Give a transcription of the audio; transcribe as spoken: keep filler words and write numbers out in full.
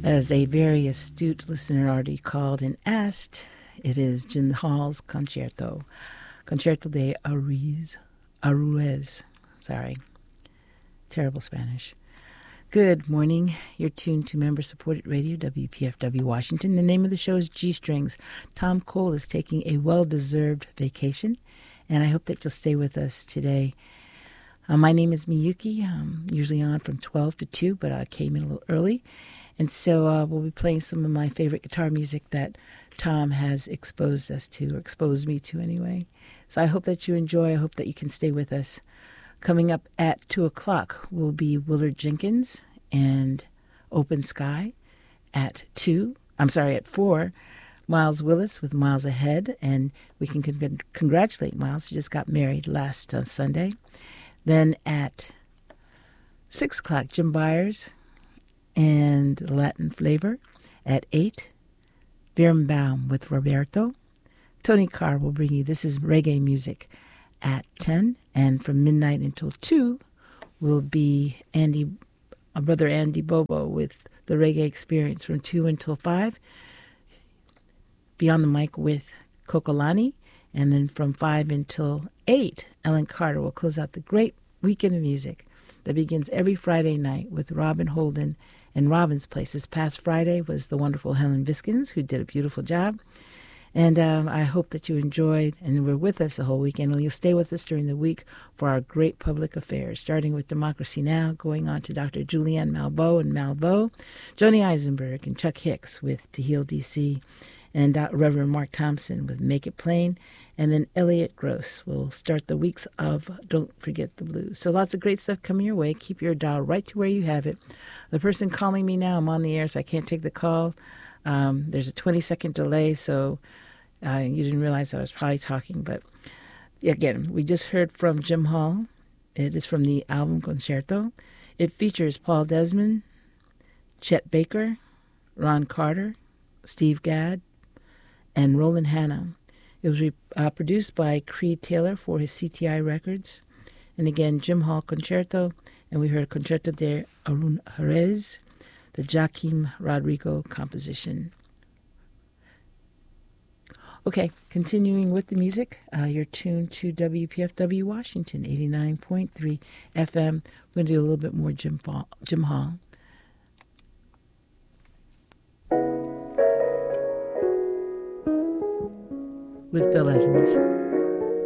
As a very astute listener already called and asked, it is Jim Hall's Concerto. Concerto de Aruez. Aruez. Sorry. Terrible Spanish. Good morning. You're tuned to member-supported radio, W P F W Washington. The name of the show is G-Strings. Tom Cole is taking a well-deserved vacation, and I hope that you'll stay with us today. Uh, my name is Miyuki. I'm usually on from twelve to two, but I came in a little early. And so uh, we'll be playing some of my favorite guitar music that Tom has exposed us to, or exposed me to anyway. So I hope that you enjoy. I hope that you can stay with us. Coming up at two o'clock will be Willard Jenkins and Open Sky. At two, I'm sorry, at four, Miles Willis with Miles Ahead. And we can con- congratulate Miles. He just got married last uh, Sunday. Then at six o'clock, Jim Byers and Latin Flavor. At eight, Birnbaum with Roberto. Tony Carr will bring you This Is Reggae Music at ten. And from midnight until two will be Andy, our brother Andy Bobo with the Reggae Experience from two until five. Beyond the Mic with Kokolani. And then from five until eight, Ellen Carter will close out the great weekend of music that begins every Friday night with Robin Holden and Robin's Place. This past Friday was the wonderful Helen Viskins, who did a beautiful job. And um, I hope that you enjoyed and were with us the whole weekend. And you'll stay with us during the week for our great public affairs, starting with Democracy Now!, going on to Doctor Julianne Malveaux and Malveaux, Joni Eisenberg and Chuck Hicks with To Heal D C, and uh, Reverend Mark Thompson with Make It Plain. And then Elliot Gross will start the weeks of Don't Forget the Blues. So lots of great stuff coming your way. Keep your dial right to where you have it. The person calling me now, I'm on the air, so I can't take the call. Um, there's a twenty-second delay, so uh, you didn't realize I was probably talking. But again, we just heard from Jim Hall. It is from the album Concerto. It features Paul Desmond, Chet Baker, Ron Carter, Steve Gadd, and Roland Hanna. It was re- uh, produced by Creed Taylor for his C T I Records. And again, Jim Hall Concerto, and we heard Concerto de Aranjuez, the Joaquim Rodrigo composition. Okay, continuing with the music, uh, you're tuned to W P F W Washington, eighty-nine point three F M. We're going to do a little bit more Jim, Fall, Jim Hall. With Bill Evans.